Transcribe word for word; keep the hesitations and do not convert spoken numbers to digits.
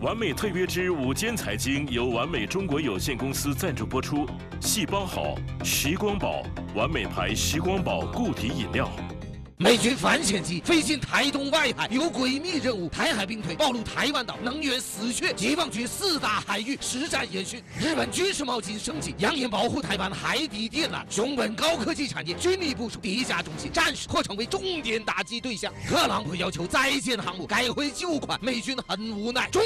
完美特约之午间财经由完美中国有限公司赞助播出，细胞好，时光宝，完美牌时光宝固体饮料。 美军反潜机飞进台东外海，有诡秘任务。台海兵推暴露台湾岛能源死穴，解放军四大海域实战演训。日本军事冒进升级，扬言保护台湾海底电缆。熊本高科技产业军力部署地下中心，暂时或成为重点打击对象。特朗普要求再建航母，改回旧款，美军很无奈。中